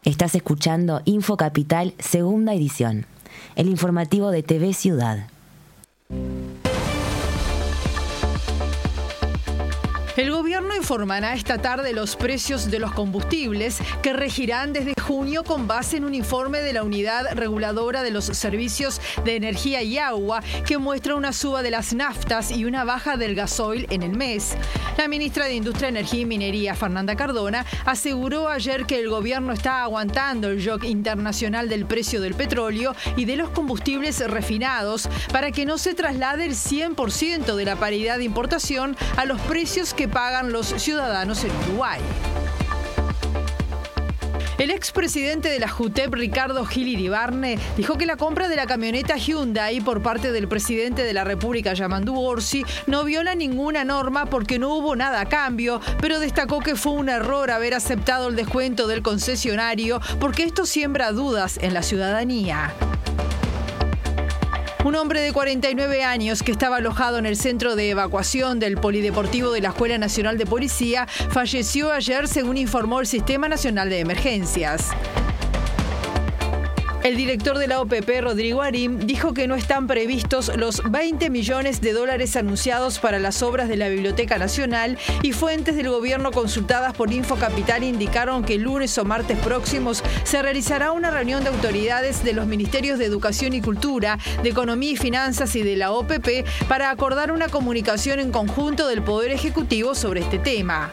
Estás escuchando Info Capital, segunda edición, el informativo de TV Ciudad. El gobierno informará esta tarde los precios de los combustibles que regirán desde junio con base en un informe de la Unidad Reguladora de los Servicios de Energía y Agua que muestra una suba de las naftas y una baja del gasoil en el mes. La ministra de Industria, Energía y Minería, Fernanda Cardona, aseguró ayer que el gobierno está aguantando el shock internacional del precio del petróleo y de los combustibles refinados para que no se traslade el 100% de la paridad de importación a los precios que pagan los ciudadanos en Uruguay. El expresidente de la JUTEP, Ricardo Gil Iribarne, dijo que la compra de la camioneta Hyundai por parte del presidente de la República, Yamandu Orsi, no viola ninguna norma porque no hubo nada a cambio, pero destacó que fue un error haber aceptado el descuento del concesionario porque esto siembra dudas en la ciudadanía. Un hombre de 49 años que estaba alojado en el centro de evacuación del Polideportivo de la Escuela Nacional de Policía falleció ayer, según informó el Sistema Nacional de Emergencias. El director de la OPP, Rodrigo Arim, dijo que no están previstos los 20 millones de dólares anunciados para las obras de la Biblioteca Nacional y fuentes del gobierno consultadas por Info Capital indicaron que el lunes o martes próximos se realizará una reunión de autoridades de los Ministerios de Educación y Cultura, de Economía y Finanzas y de la OPP para acordar una comunicación en conjunto del Poder Ejecutivo sobre este tema.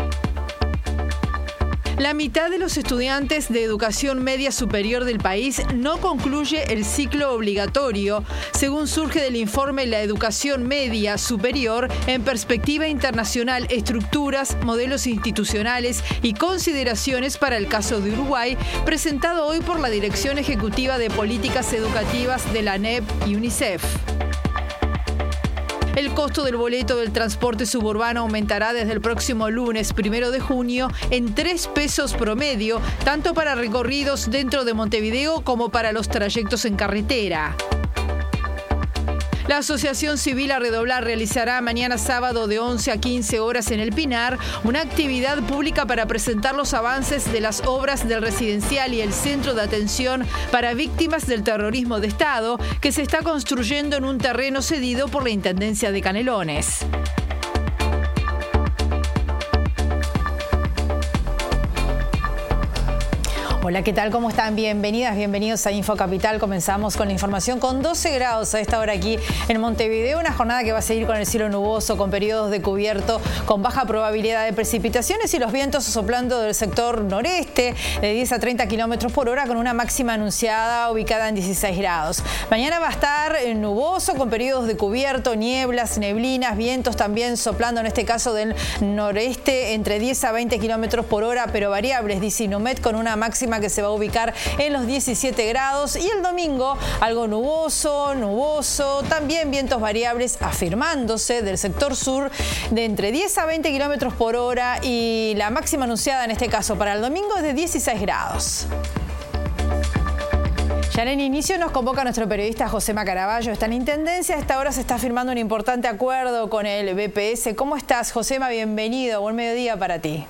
La mitad de los estudiantes de educación media superior del país no concluye el ciclo obligatorio, según surge del informe La Educación Media Superior en Perspectiva Internacional, Estructuras, Modelos Institucionales y Consideraciones para el caso de Uruguay, presentado hoy por la Dirección Ejecutiva de Políticas Educativas de la ANEP y UNICEF. El costo del boleto del transporte suburbano aumentará desde el próximo lunes 1 de junio en 3 pesos promedio, tanto para recorridos dentro de Montevideo como para los trayectos en carretera. La Asociación Civil A Redoblar realizará mañana sábado de 11 a 15 horas en El Pinar una actividad pública para presentar los avances de las obras del residencial y el centro de atención para víctimas del terrorismo de Estado que se está construyendo en un terreno cedido por la Intendencia de Canelones. Hola, ¿qué tal? ¿Cómo están? Bienvenidas, bienvenidos a Info Capital. Comenzamos con la información con 12 grados a esta hora aquí en Montevideo. Una jornada que va a seguir con el cielo nuboso, con periodos de cubierto, con baja probabilidad de precipitaciones y los vientos soplando del sector noreste de 10 a 30 kilómetros por hora con una máxima anunciada ubicada en 16 grados. Mañana va a estar nuboso con periodos de cubierto, nieblas, neblinas, vientos también soplando en este caso del noreste entre 10 a 20 kilómetros por hora, pero variables, dice Inumet, con una máxima que se va a ubicar en los 17 grados y el domingo algo nuboso, también vientos variables afirmándose del sector sur de entre 10 a 20 kilómetros por hora y la máxima anunciada en este caso para el domingo es de 16 grados. Ya en el inicio nos convoca nuestro periodista Josema Caraballo. Está en Intendencia. A esta hora se está firmando un importante acuerdo con el BPS. ¿Cómo estás, Josema? Bienvenido. Buen mediodía para ti.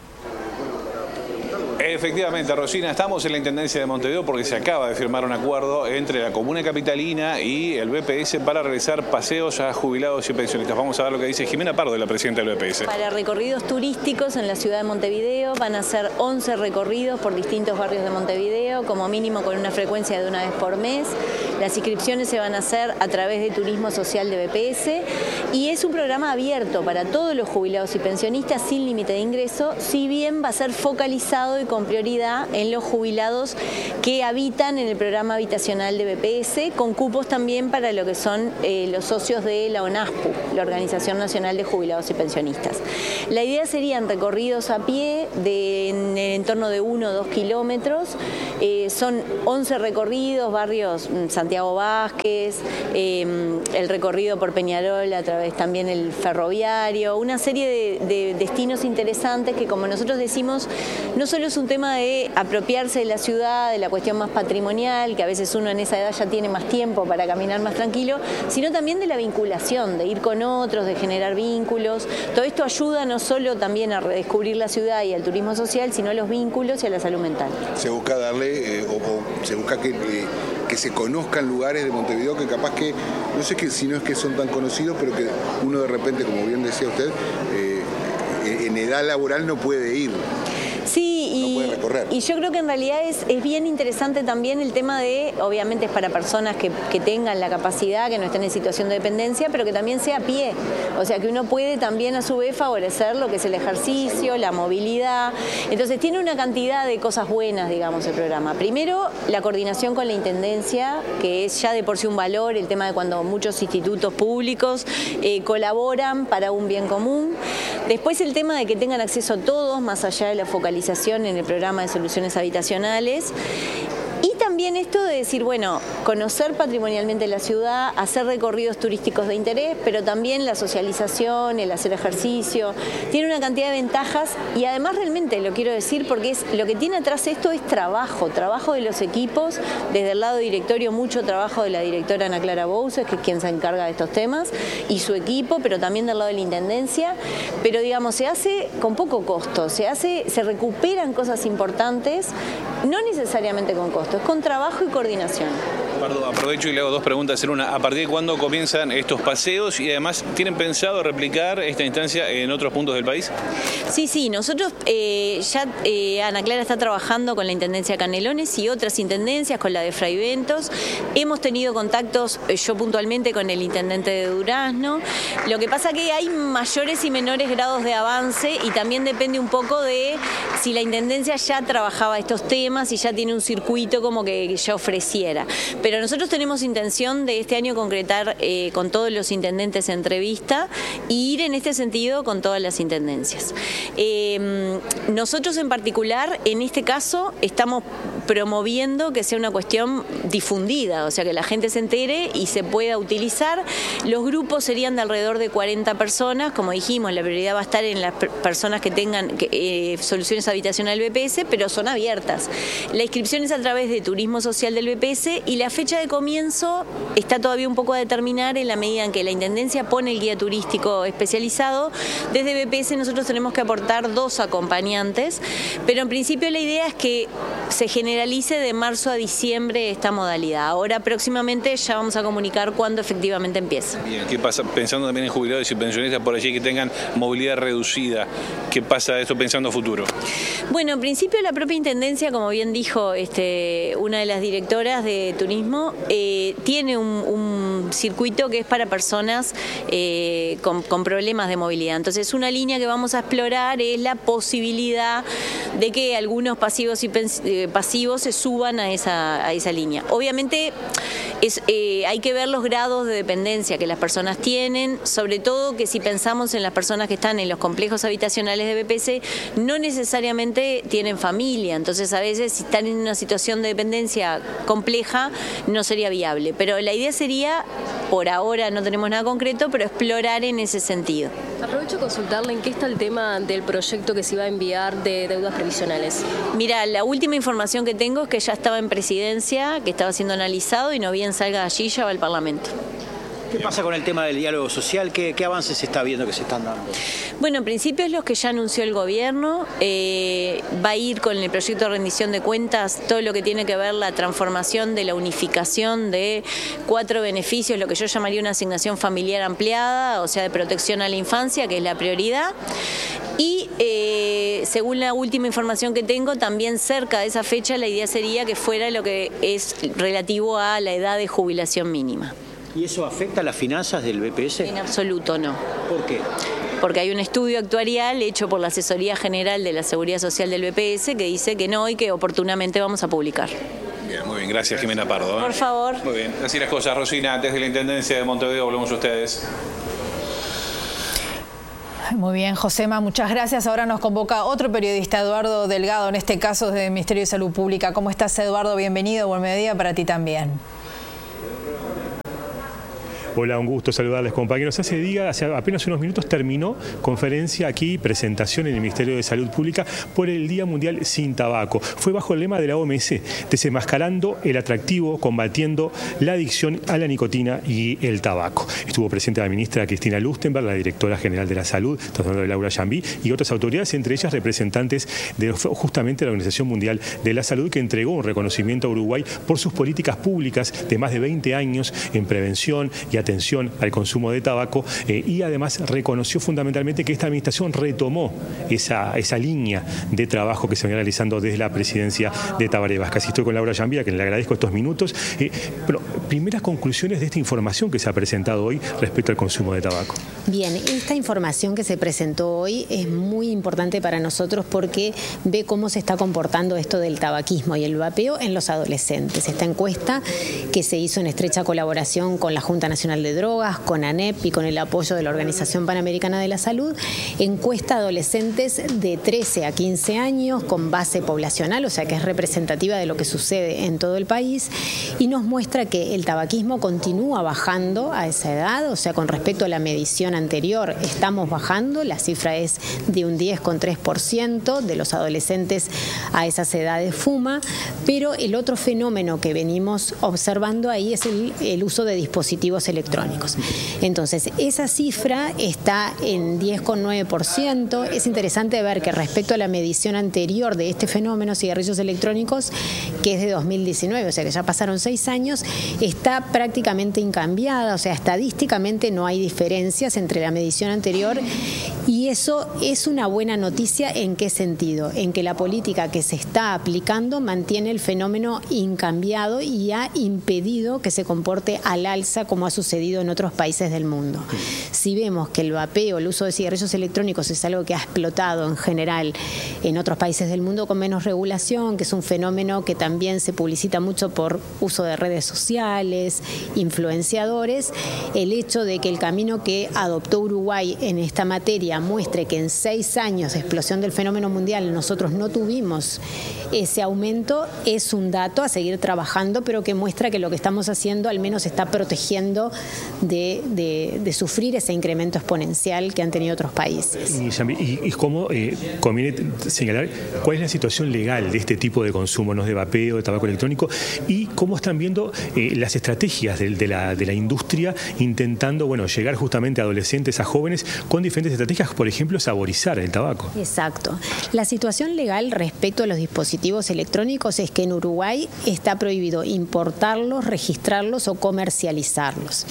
Efectivamente, Rosina, estamos en la Intendencia de Montevideo porque se acaba de firmar un acuerdo entre la Comuna Capitalina y el BPS para realizar paseos a jubilados y pensionistas. Vamos a ver lo que dice Jimena Pardo, la presidenta del BPS. Para recorridos turísticos en la ciudad de Montevideo van a ser 11 recorridos por distintos barrios de Montevideo, como mínimo con una frecuencia de una vez por mes. Las inscripciones se van a hacer a través de Turismo Social de BPS y es un programa abierto para todos los jubilados y pensionistas sin límite de ingreso, si bien va a ser focalizado y con prioridad en los jubilados que habitan en el programa habitacional de BPS, con cupos también para lo que son los socios de la ONASPU, la Organización Nacional de Jubilados y Pensionistas. La idea serían recorridos a pie en el entorno de 1 o 2 kilómetros, son 11 recorridos, barrios Santa Santiago Vázquez, el recorrido por Peñarol a través también el ferroviario, una serie de destinos interesantes que, como nosotros decimos, no solo es un tema de apropiarse de la ciudad, de la cuestión más patrimonial, que a veces uno en esa edad ya tiene más tiempo para caminar más tranquilo, sino también de la vinculación, de ir con otros, de generar vínculos. Todo esto ayuda no solo también a redescubrir la ciudad y al turismo social, sino a los vínculos y a la salud mental. Se busca darle, se busca que se conozcan lugares de Montevideo que capaz que, no sé si no es que son tan conocidos, pero que uno de repente, como bien decía usted, en edad laboral no puede ir. Sí, y yo creo que en realidad es bien interesante también el tema de, obviamente es para personas que tengan la capacidad, que no estén en situación de dependencia, pero que también sea a pie. O sea, que uno puede también a su vez favorecer lo que es el ejercicio, la movilidad. Entonces tiene una cantidad de cosas buenas, digamos, el programa. Primero, la coordinación con la Intendencia, que es ya de por sí un valor, el tema de cuando muchos institutos públicos colaboran para un bien común. Después el tema de que tengan acceso a todos, más allá de la focalización en el programa de soluciones habitacionales. Y también esto de decir, bueno, conocer patrimonialmente la ciudad, hacer recorridos turísticos de interés, pero también la socialización, el hacer ejercicio, tiene una cantidad de ventajas y además realmente lo quiero decir porque lo que tiene atrás esto es trabajo de los equipos, desde el lado directorio mucho trabajo de la directora Ana Clara Bouces, que es quien se encarga de estos temas, y su equipo, pero también del lado de la Intendencia, pero digamos, se hace con poco costo, se recuperan cosas importantes, no necesariamente con costo, es con trabajo y coordinación. Pardo, aprovecho y le hago dos preguntas en una. ¿A partir de cuándo comienzan estos paseos y además tienen pensado replicar esta instancia en otros puntos del país? Sí, nosotros Ana Clara está trabajando con la Intendencia de Canelones y otras intendencias, con la de Fraiventos. Hemos tenido contactos, yo puntualmente, con el intendente de Durazno. Lo que pasa que hay mayores y menores grados de avance y también depende un poco de si la Intendencia ya trabajaba estos temas y ya tiene un circuito como que ya ofreciera. Pero nosotros tenemos intención de este año concretar con todos los intendentes entrevista y ir en este sentido con todas las intendencias. Nosotros en particular, en este caso, estamos promoviendo que sea una cuestión difundida, o sea, que la gente se entere y se pueda utilizar. Los grupos serían de alrededor de 40 personas, como dijimos, la prioridad va a estar en las personas que tengan soluciones habitacionales del BPS, pero son abiertas. La inscripción es a través de Turismo Social del BPS y la fecha de comienzo está todavía un poco a determinar en la medida en que la Intendencia pone el guía turístico especializado. Desde BPS nosotros tenemos que aportar 2 acompañantes, pero en principio la idea es que se generalice de marzo a diciembre esta modalidad. Ahora próximamente ya vamos a comunicar cuándo efectivamente empieza. Bien, ¿qué pasa? Pensando también en jubilados y pensionistas por allí que tengan movilidad reducida, ¿qué pasa esto pensando a futuro? Bueno, en principio la propia Intendencia, como bien dijo una de las directoras de turismo, tiene un circuito que es para personas con problemas de movilidad. Entonces una línea que vamos a explorar es la posibilidad de que algunos pasivos se suban a esa línea. Obviamente hay que ver los grados de dependencia que las personas tienen, sobre todo que si pensamos en las personas que están en los complejos habitacionales de BPS, no necesariamente tienen familia, entonces a veces si están en una situación de dependencia compleja no sería viable, pero la idea sería, por ahora no tenemos nada concreto, pero explorar en ese sentido. Aprovecho a consultarle en qué está el tema del proyecto que se iba a enviar de deudas previsionales. Mira, la última información que tengo es que ya estaba en presidencia, que estaba siendo analizado y no bien salga de allí ya va al Parlamento. ¿Qué pasa con el tema del diálogo social? ¿Qué avances se está viendo que se están dando? Bueno, en principio es lo que ya anunció el gobierno. Va a ir con el proyecto de rendición de cuentas todo lo que tiene que ver la transformación de la unificación de 4 beneficios, lo que yo llamaría una asignación familiar ampliada, o sea, de protección a la infancia, que es la prioridad. Y según la última información que tengo, también cerca de esa fecha la idea sería que fuera lo que es relativo a la edad de jubilación mínima. ¿Y eso afecta a las finanzas del BPS? En absoluto no. ¿Por qué? Porque hay un estudio actuarial hecho por la Asesoría General de la Seguridad Social del BPS que dice que no y que oportunamente vamos a publicar. Bien, muy bien, gracias Jimena Pardo. Por favor. Muy bien, así las cosas. Rosina, desde la Intendencia de Montevideo volvemos a ustedes. Muy bien, Josema, muchas gracias. Ahora nos convoca otro periodista, Eduardo Delgado, en este caso desde el Ministerio de Salud Pública. ¿Cómo estás, Eduardo? Bienvenido, buen mediodía para ti también. Hola, un gusto saludarles, compañeros. Hace apenas unos minutos terminó conferencia aquí, presentación en el Ministerio de Salud Pública por el Día Mundial Sin Tabaco. Fue bajo el lema de la OMS, desenmascarando el atractivo, combatiendo la adicción a la nicotina y el tabaco. Estuvo presente la ministra Cristina Lustenberg, la directora general de la Salud, estamos hablando de Laura Jambí, y otras autoridades, entre ellas representantes de justamente la Organización Mundial de la Salud, que entregó un reconocimiento a Uruguay por sus políticas públicas de más de 20 años en prevención y atención al consumo de tabaco, y además reconoció fundamentalmente que esta administración retomó esa línea de trabajo que se venía realizando desde la presidencia de Tabaré Vázquez. Estoy con Laura Jambí, a quien le agradezco estos minutos. Pero primeras conclusiones de esta información que se ha presentado hoy respecto al consumo de tabaco. Bien, esta información que se presentó hoy es muy importante para nosotros porque ve cómo se está comportando esto del tabaquismo y el vapeo en los adolescentes. Esta encuesta que se hizo en estrecha colaboración con la Junta Nacional de Drogas, con ANEP y con el apoyo de la Organización Panamericana de la Salud, encuesta a adolescentes de 13 a 15 años con base poblacional, o sea que es representativa de lo que sucede en todo el país, y nos muestra que el tabaquismo continúa bajando a esa edad, o sea, con respecto a la medición anterior estamos bajando, la cifra es de un 10,3% de los adolescentes a esas edades fuma, pero el otro fenómeno que venimos observando ahí es el uso de dispositivos electrónicos. Entonces, esa cifra está en 10,9%. Es interesante ver que respecto a la medición anterior de este fenómeno, cigarrillos electrónicos, que es de 2019, o sea que ya pasaron 6 años, está prácticamente incambiada, o sea, estadísticamente no hay diferencias entre la medición anterior, y eso es una buena noticia. ¿En qué sentido? En que la política que se está aplicando mantiene el fenómeno incambiado y ha impedido que se comporte al alza como ha sucedido en otros países del mundo. Si vemos que el vapeo, el uso de cigarrillos electrónicos es algo que ha explotado en general en otros países del mundo con menos regulación, que es un fenómeno que también se publicita mucho por uso de redes sociales, influenciadores, el hecho de que el camino que adoptó Uruguay en esta materia muestre que en 6 años de explosión del fenómeno mundial nosotros no tuvimos ese aumento, es un dato a seguir trabajando, pero que muestra que lo que estamos haciendo al menos está protegiendo de sufrir ese incremento exponencial que han tenido otros países. Y cómo conviene señalar cuál es la situación legal de este tipo de consumo, ¿no?, de vapeo, de tabaco electrónico, y cómo están viendo las estrategias de la industria intentando, llegar justamente a adolescentes, a jóvenes, con diferentes estrategias, por ejemplo, saborizar el tabaco. Exacto. La situación legal respecto a los dispositivos electrónicos es que en Uruguay está prohibido importarlos, registrarlos o comercializarlos.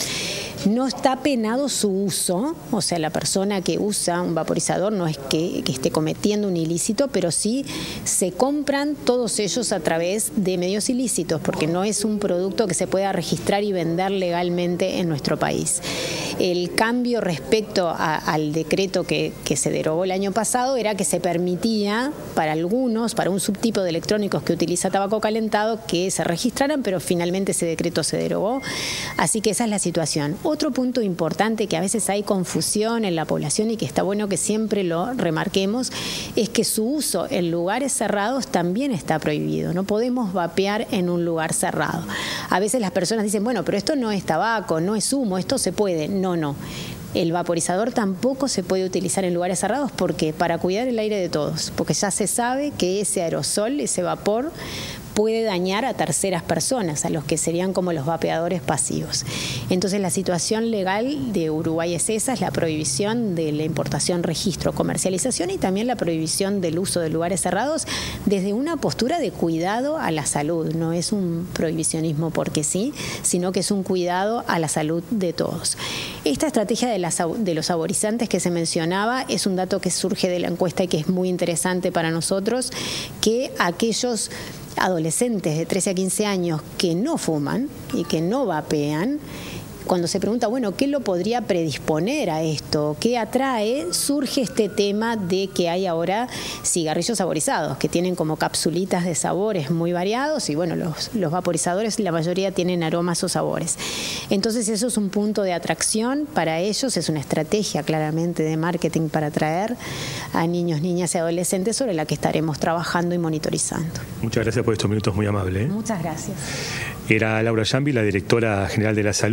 No está penado su uso, o sea, la persona que usa un vaporizador no es que esté cometiendo un ilícito, pero sí se compran todos ellos a través de medios ilícitos, porque no es un producto que se pueda registrar y vender legalmente en nuestro país. El cambio respecto al decreto que se derogó el año pasado era que se permitía para algunos, para un subtipo de electrónicos que utiliza tabaco calentado, que se registraran, pero finalmente ese decreto se derogó. Así que esa es la situación. Otro punto importante que a veces hay confusión en la población y que está bueno que siempre lo remarquemos es que su uso en lugares cerrados también está prohibido. No podemos vapear en un lugar cerrado. A veces las personas dicen, pero esto no es tabaco, no es humo, esto se puede. No. El vaporizador tampoco se puede utilizar en lugares cerrados. ¿Por qué? Para cuidar el aire de todos, porque ya se sabe que ese aerosol, ese vapor, puede dañar a terceras personas, a los que serían como los vapeadores pasivos. Entonces la situación legal de Uruguay es esa, es la prohibición de la importación, registro, comercialización y también la prohibición del uso de lugares cerrados desde una postura de cuidado a la salud. No es un prohibicionismo porque sí, sino que es un cuidado a la salud de todos. Esta estrategia de los saborizantes que se mencionaba es un dato que surge de la encuesta y que es muy interesante para nosotros, que aquellos adolescentes de 13 a 15 años que no fuman y que no vapean, cuando se pregunta, ¿qué lo podría predisponer a esto? ¿Qué atrae? Surge este tema de que hay ahora cigarrillos saborizados, que tienen como capsulitas de sabores muy variados y los vaporizadores, la mayoría tienen aromas o sabores. Entonces eso es un punto de atracción para ellos, es una estrategia claramente de marketing para atraer a niños, niñas y adolescentes sobre la que estaremos trabajando y monitorizando. Muchas gracias por estos minutos, muy amable. Muchas gracias. Era Laura Jambí, la directora general de la Salud.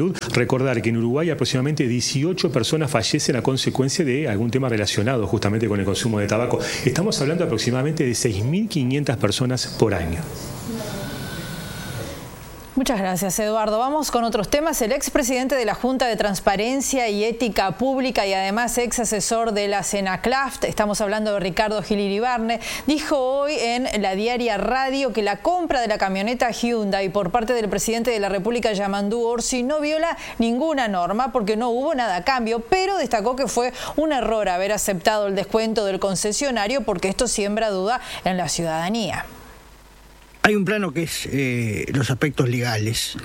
recordar que en Uruguay aproximadamente 18 personas fallecen a consecuencia de algún tema relacionado justamente con el consumo de tabaco. Estamos hablando aproximadamente de 6.500 personas por año. Muchas gracias, Eduardo. Vamos con otros temas. El expresidente de la Junta de Transparencia y Ética Pública y además ex asesor de la Senaclaft, estamos hablando de Ricardo Gil Iribarne, dijo hoy en la Diaria Radio que la compra de la camioneta Hyundai por parte del presidente de la República, Yamandu Orsi, no viola ninguna norma porque no hubo nada a cambio, pero destacó que fue un error haber aceptado el descuento del concesionario porque esto siembra duda en la ciudadanía. Hay un plano que es los aspectos legales.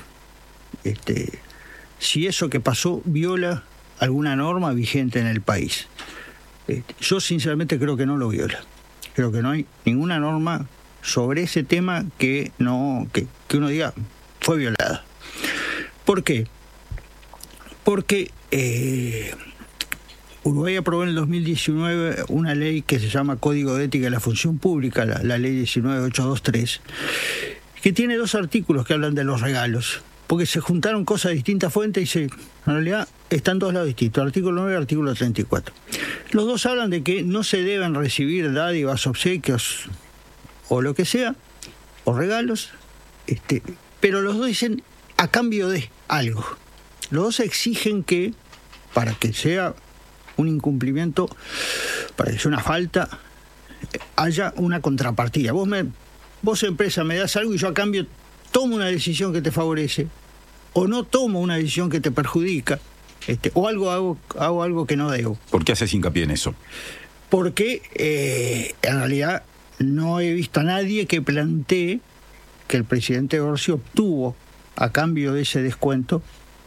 Si eso que pasó viola alguna norma vigente en el país. Yo sinceramente creo que no lo viola. Creo que no hay ninguna norma sobre ese tema que uno diga fue violada. ¿Por qué? Porque Uruguay aprobó en el 2019 una ley que se llama Código de Ética de la Función Pública, la ley 19823, que tiene 2 artículos que hablan de los regalos, porque se juntaron cosas de distintas fuentes y en realidad están 2 lados distintos, artículo 9 y artículo 34. Los 2 hablan de que no se deben recibir dádivas, obsequios o lo que sea, o regalos, pero los 2 dicen a cambio de algo. Los 2 exigen que, para que sea un incumplimiento, para que sea una falta, haya una contrapartida. Vos empresa me das algo y yo a cambio tomo una decisión que te favorece o no tomo una decisión que te perjudica, o hago algo que no debo. ¿Por qué haces hincapié en eso? Porque en realidad no he visto a nadie que plantee que el presidente Orsi obtuvo a cambio de ese descuento,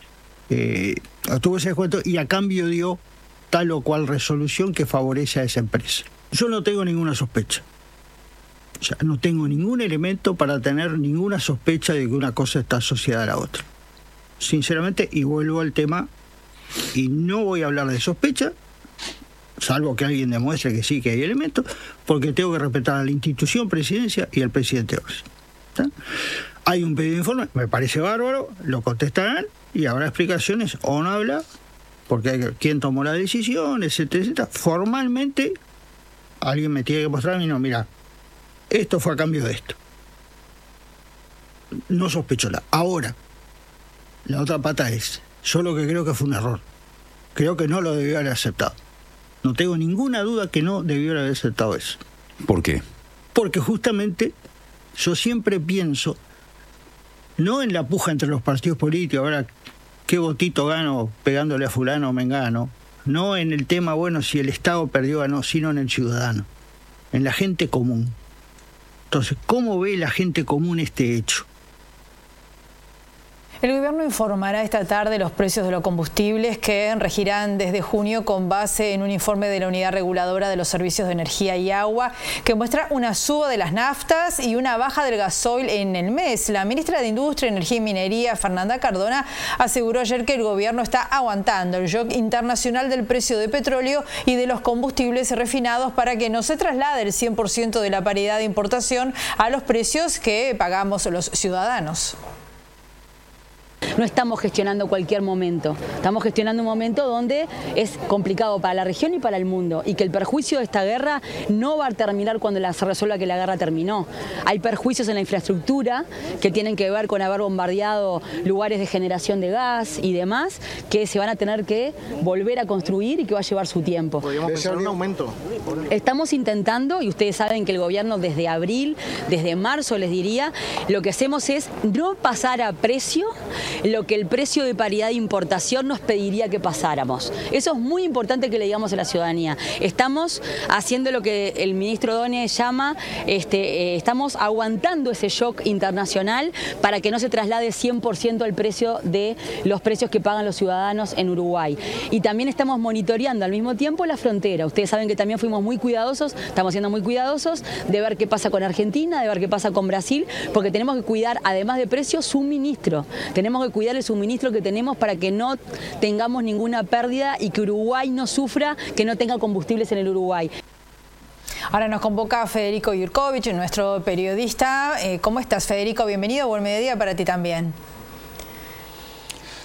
y a cambio dio tal o cual resolución que favorece a esa empresa. Yo no tengo ninguna sospecha. O sea, no tengo ningún elemento para tener ninguna sospecha de que una cosa está asociada a la otra. Sinceramente, y vuelvo al tema, y no voy a hablar de sospecha, salvo que alguien demuestre que sí, que hay elementos, porque tengo que respetar a la institución presidencia y al presidente Orsi. ¿Está? Hay un pedido de informe, me parece bárbaro, lo contestarán y habrá explicaciones o no habla, porque hay quién tomó la decisión, etcétera, etcétera. Formalmente, alguien me tiene que mostrar a mí, no, mira, esto fue a cambio de esto. No sospecho nada. Ahora, la otra pata es, yo lo que creo que fue un error. Creo que no lo debió haber aceptado. No tengo ninguna duda que no debió haber aceptado eso. ¿Por qué? Porque justamente yo siempre pienso, no en la puja entre los partidos políticos, ahora qué votito gano pegándole a fulano o mengano, no en el tema, bueno, si el Estado perdió o ganó, sino en el ciudadano, en la gente común. Entonces, ¿cómo ve la gente común este hecho? El gobierno informará esta tarde los precios de los combustibles que regirán desde junio con base en un informe de la Unidad Reguladora de los Servicios de Energía y Agua que muestra una suba de las naftas y una baja del gasoil en el mes. La ministra de Industria, Energía y Minería, Fernanda Cardona, aseguró ayer que el gobierno está aguantando el shock internacional del precio de petróleo y de los combustibles refinados para que no se traslade el 100% de la paridad de importación a los precios que pagamos los ciudadanos. No estamos gestionando cualquier momento, estamos gestionando un momento donde es complicado para la región y para el mundo y que el perjuicio de esta guerra no va a terminar cuando se resuelva que la guerra terminó. Hay perjuicios en la infraestructura que tienen que ver con haber bombardeado lugares de generación de gas y demás que se van a tener que volver a construir y que va a llevar su tiempo. ¿Podríamos pensar un aumento? Estamos intentando, y ustedes saben que el gobierno desde abril, desde marzo les diría, lo que hacemos es no pasar a precio lo que el precio de paridad de importación nos pediría que pasáramos. Eso es muy importante que le digamos a la ciudadanía. Estamos haciendo lo que el ministro Done llama, estamos aguantando ese shock internacional para que no se traslade 100% el precio de los precios que pagan los ciudadanos en Uruguay. Y también estamos monitoreando al mismo tiempo la frontera. Ustedes saben que también fuimos muy cuidadosos, estamos siendo muy cuidadosos de ver qué pasa con Argentina, de ver qué pasa con Brasil, porque tenemos que cuidar, además de precios, suministro. Tenemos que cuidar el suministro que tenemos para que no tengamos ninguna pérdida y que Uruguay no sufra, que no tenga combustibles en el Uruguay. Ahora nos convoca Federico Jurkovic, nuestro periodista. ¿Cómo estás, Federico? Bienvenido, buen mediodía para ti también.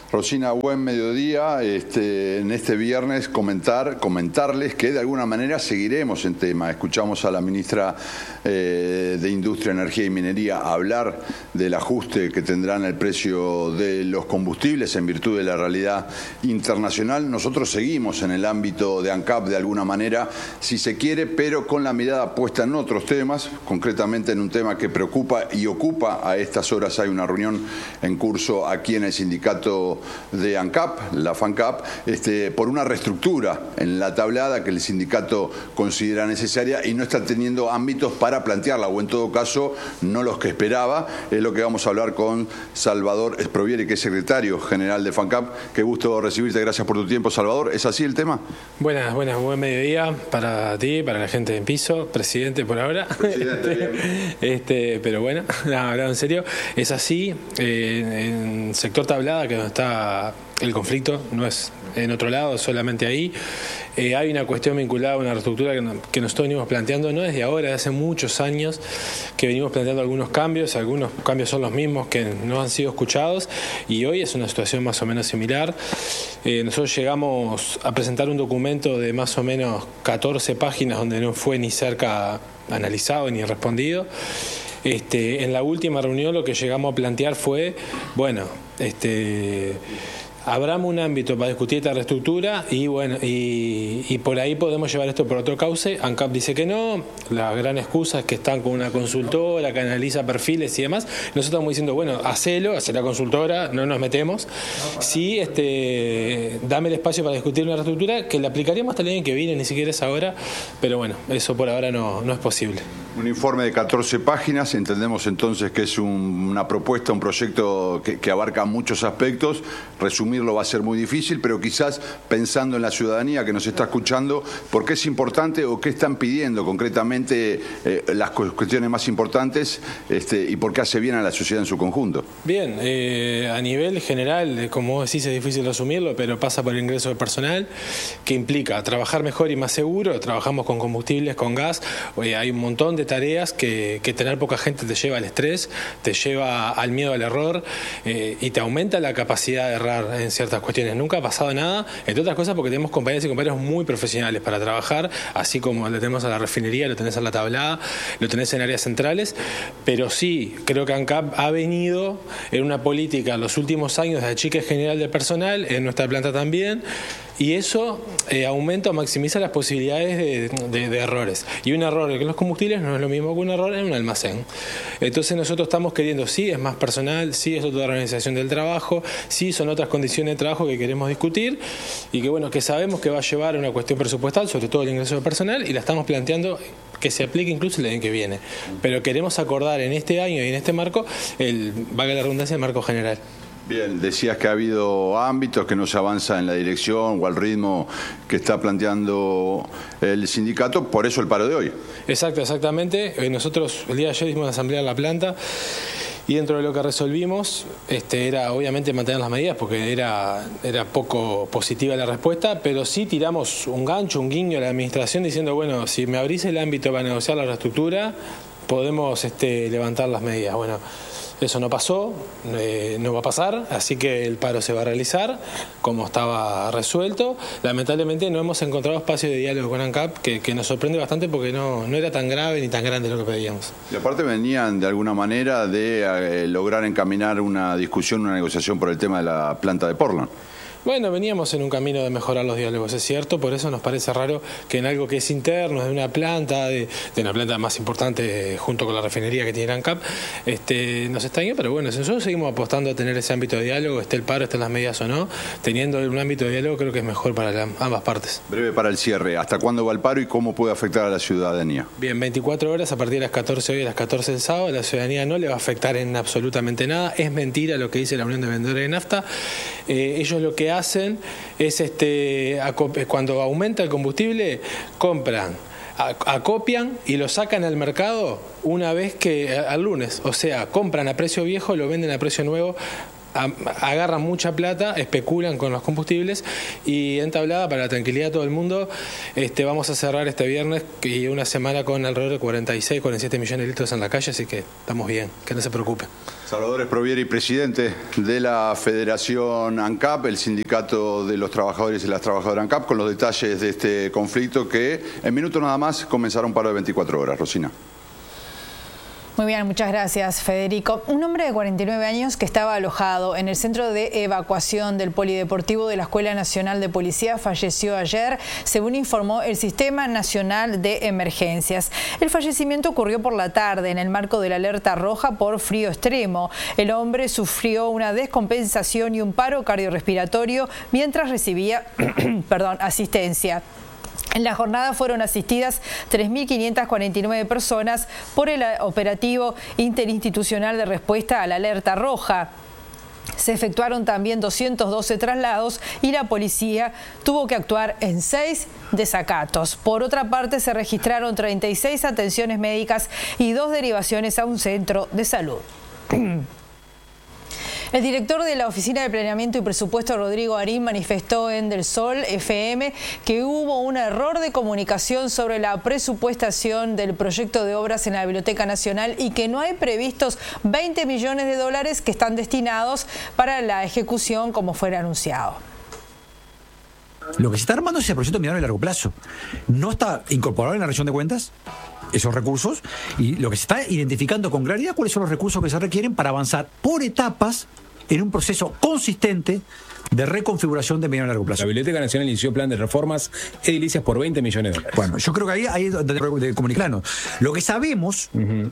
Rosina, buen mediodía. En este viernes comentarles que de alguna manera seguiremos en tema. Escuchamos a la ministra de Industria, Energía y Minería hablar del ajuste que tendrán el precio de los combustibles en virtud de la realidad internacional. Nosotros seguimos en el ámbito de ANCAP de alguna manera, si se quiere, pero con la mirada puesta en otros temas, concretamente en un tema que preocupa y ocupa. A estas horas hay una reunión en curso aquí en el sindicato de ANCAP, la FANCAP, por una reestructura en la tablada que el sindicato considera necesaria y no está teniendo ámbitos para plantearla, o en todo caso no los que esperaba. Es lo que vamos a hablar con Salvador Sprovieri, que es secretario general de FANCAP. Qué gusto recibirte, gracias por tu tiempo, Salvador. ¿Es así el tema? Buenas, buen mediodía para ti, para la gente en piso, presidente por ahora. Presidente, pero bueno, hablando en serio, es así. En sector tablada, que donde está el conflicto, no es en otro lado, solamente ahí. Hay una cuestión vinculada a una reestructura que nosotros venimos planteando, no desde ahora, desde hace muchos años, que venimos planteando algunos cambios son los mismos que no han sido escuchados, y hoy es una situación más o menos similar. Nosotros llegamos a presentar un documento de más o menos 14 páginas donde no fue ni cerca analizado ni respondido. En la última reunión lo que llegamos a plantear fue, abramos un ámbito para discutir esta reestructura y por ahí podemos llevar esto por otro cauce. ANCAP dice que no, la gran excusa es que están con una consultora que analiza perfiles y demás. Nosotros estamos diciendo, hacelo, hace la consultora, no nos metemos. Sí, dame el espacio para discutir una reestructura que la aplicaríamos hasta el año que viene, ni siquiera es ahora, pero eso por ahora no es posible. Un informe de 14 páginas, entendemos entonces que es una propuesta, un proyecto que abarca muchos aspectos. Resumirlo va a ser muy difícil, pero quizás pensando en la ciudadanía que nos está escuchando, ¿por qué es importante o qué están pidiendo concretamente las cuestiones más importantes y por qué hace bien a la sociedad en su conjunto? Bien, a nivel general, como vos decís, es difícil resumirlo, pero pasa por el ingreso de personal, que implica trabajar mejor y más seguro. Trabajamos con combustibles, con gas, hay un montón de tareas que tener poca gente te lleva al estrés, te lleva al miedo al error y te aumenta la capacidad de errar en ciertas cuestiones. Nunca ha pasado nada, entre otras cosas porque tenemos compañeros y compañeros muy profesionales para trabajar, así como lo tenemos a la refinería, lo tenés a la tablada, lo tenés en áreas centrales, pero sí, creo que ANCAP ha venido en una política en los últimos años de achique general del personal, en nuestra planta también, y eso aumenta o maximiza las posibilidades de errores. Y un error en los combustibles no es lo mismo que un error en un almacén. Entonces nosotros estamos queriendo, sí, es más personal, sí, es otra organización del trabajo, sí, son otras condiciones de trabajo que queremos discutir y que sabemos que va a llevar a una cuestión presupuestal, sobre todo el ingreso de personal, y la estamos planteando que se aplique incluso el año que viene. Pero queremos acordar en este año y en este marco, valga la redundancia, el marco general. Bien, decías que ha habido ámbitos que no se avanza en la dirección o al ritmo que está planteando el sindicato, por eso el paro de hoy. Exactamente. Nosotros el día de ayer hicimos una asamblea en la planta y dentro de lo que resolvimos era obviamente mantener las medidas porque era poco positiva la respuesta, pero sí tiramos un gancho, un guiño a la administración diciendo, si me abrís el ámbito para negociar la reestructura, podemos levantar las medidas. Eso no pasó, no va a pasar, así que el paro se va a realizar como estaba resuelto. Lamentablemente no hemos encontrado espacio de diálogo con ANCAP, que nos sorprende bastante porque no era tan grave ni tan grande lo que pedíamos. Y aparte venían de alguna manera de lograr encaminar una discusión, una negociación por el tema de la planta de Portland. Veníamos en un camino de mejorar los diálogos, es cierto, por eso nos parece raro que en algo que es interno, de una planta, de una planta más importante junto con la refinería que tiene ANCAP, nos extrañó, pero nosotros seguimos apostando a tener ese ámbito de diálogo, esté el paro, estén las medidas o no, teniendo un ámbito de diálogo creo que es mejor para ambas partes. Breve para el cierre, ¿hasta cuándo va el paro y cómo puede afectar a la ciudadanía? Bien, 24 horas a partir de las 14 hoy, a las 14 del sábado, la ciudadanía no le va a afectar en absolutamente nada, es mentira lo que dice la Unión de Vendedores de Nafta, ellos lo que hacen es cuando aumenta el combustible, compran, acopian y lo sacan al mercado una vez que al lunes, o sea, compran a precio viejo, lo venden a precio nuevo agarran mucha plata, especulan con los combustibles y entablada para la tranquilidad de todo el mundo, vamos a cerrar este viernes y una semana con alrededor de 46, 47 millones de litros en la calle, así que estamos bien, que no se preocupe. Salvador Sprovieri, presidente de la Federación ANCAP, el sindicato de los trabajadores y las trabajadoras ANCAP, con los detalles de este conflicto que en minutos nada más comenzará un paro de 24 horas. Rosina. Muy bien, muchas gracias, Federico. Un hombre de 49 años que estaba alojado en el centro de evacuación del Polideportivo de la Escuela Nacional de Policía falleció ayer, según informó el Sistema Nacional de Emergencias. El fallecimiento ocurrió por la tarde en el marco de la alerta roja por frío extremo. El hombre sufrió una descompensación y un paro cardiorrespiratorio mientras recibía asistencia. En la jornada fueron asistidas 3.549 personas por el operativo interinstitucional de respuesta a la alerta roja. Se efectuaron también 212 traslados y la policía tuvo que actuar en 6 desacatos. Por otra parte, se registraron 36 atenciones médicas y 2 derivaciones a un centro de salud. El director de la Oficina de Planeamiento y Presupuesto, Rodrigo Arín, manifestó en Del Sol FM que hubo un error de comunicación sobre la presupuestación del proyecto de obras en la Biblioteca Nacional y que no hay previstos 20 millones de dólares que están destinados para la ejecución como fuera anunciado. Lo que se está armando es el proyecto mediano y largo plazo. No está incorporado en la rendición de cuentas esos recursos y lo que se está identificando con claridad cuáles son los recursos que se requieren para avanzar por etapas en un proceso consistente de reconfiguración de mediano y largo plazo. La Biblioteca Nacional inició plan de reformas edilicias por 20 millones de dólares. Bueno, yo creo que ahí es donde comunicarnos. Lo que sabemos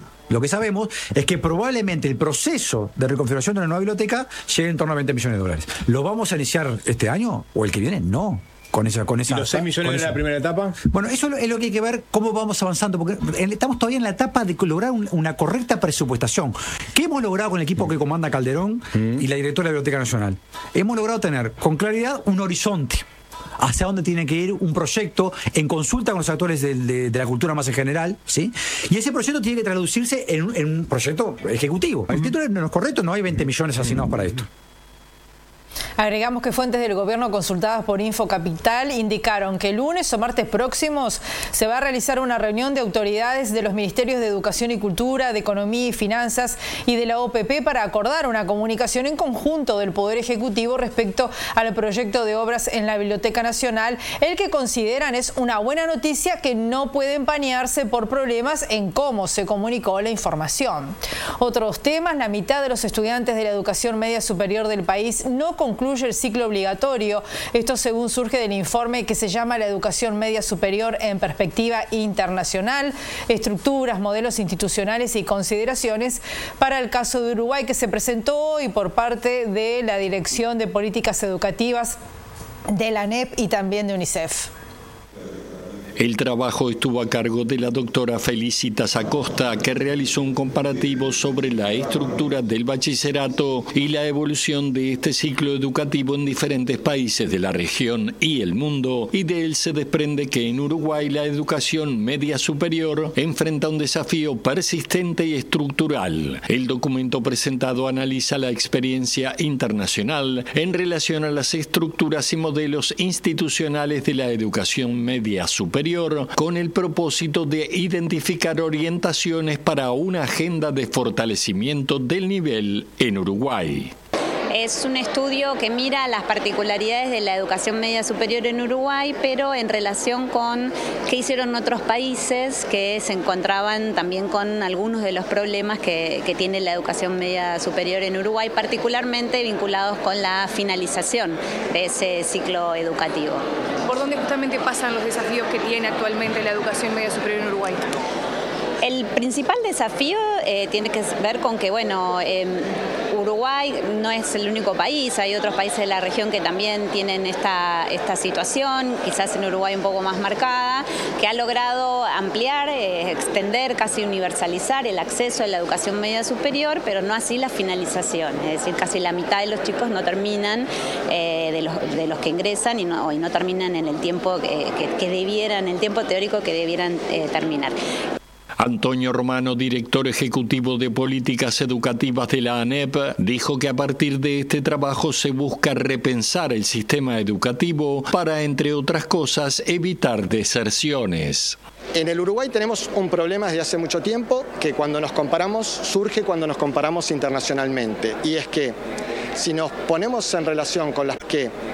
es que probablemente el proceso de reconfiguración de la nueva biblioteca llegue en torno a 20 millones de dólares. ¿Lo vamos a iniciar este año o el que viene? No. Con esa, ¿Y los 6 millones de la primera etapa? Bueno, eso es lo que hay que ver cómo vamos avanzando, porque estamos todavía en la etapa de lograr una correcta presupuestación. ¿Qué hemos logrado con el equipo que comanda Calderón y la directora de la Biblioteca Nacional? Hemos logrado tener con claridad un horizonte hacia dónde tiene que ir un proyecto en consulta con los actores de la cultura más en general, ¿sí? Y ese proyecto tiene que traducirse en un proyecto ejecutivo. El título no es correcto, no hay 20 millones asignados para esto. Agregamos que fuentes del gobierno consultadas por Infocapital indicaron que el lunes o martes próximos se va a realizar una reunión de autoridades de los Ministerios de Educación y Cultura, de Economía y Finanzas y de la OPP para acordar una comunicación en conjunto del Poder Ejecutivo respecto al proyecto de obras en la Biblioteca Nacional, el que consideran es una buena noticia que no puede empañarse por problemas en cómo se comunicó la información. Otros temas: la mitad de los estudiantes de la educación media superior del país no concluye el ciclo obligatorio. Esto según surge del informe que se llama La educación media superior en perspectiva internacional, estructuras, modelos institucionales y consideraciones para el caso de Uruguay, que se presentó hoy por parte de la Dirección de Políticas Educativas de la ANEP y también de UNICEF. El trabajo estuvo a cargo de la doctora Felicitas Acosta, que realizó un comparativo sobre la estructura del bachillerato y la evolución de este ciclo educativo en diferentes países de la región y el mundo, y de él se desprende que en Uruguay la educación media superior enfrenta un desafío persistente y estructural. El documento presentado analiza la experiencia internacional en relación a las estructuras y modelos institucionales de la educación media superior, con el propósito de identificar orientaciones para una agenda de fortalecimiento del nivel en Uruguay. Es un estudio que mira las particularidades de la educación media superior en Uruguay, pero en relación con qué hicieron otros países que se encontraban también con algunos de los problemas que tiene la educación media superior en Uruguay, particularmente vinculados con la finalización de ese ciclo educativo. ¿Por dónde justamente pasan los desafíos que tiene actualmente la educación media superior en Uruguay? El principal desafío tiene que ver con que, Uruguay no es el único país, hay otros países de la región que también tienen esta situación, quizás en Uruguay un poco más marcada, que ha logrado ampliar, extender, casi universalizar el acceso a la educación media superior, pero no así la finalización, es decir, casi la mitad de los chicos no terminan, de los que ingresan y no terminan en el tiempo que debieran, el tiempo teórico que debieran terminar. Antonio Romano, director ejecutivo de políticas educativas de la ANEP, dijo que a partir de este trabajo se busca repensar el sistema educativo para, entre otras cosas, evitar deserciones. En el Uruguay tenemos un problema desde hace mucho tiempo que cuando nos comparamos, surge cuando nos comparamos internacionalmente, y es que si nos ponemos en relación con las que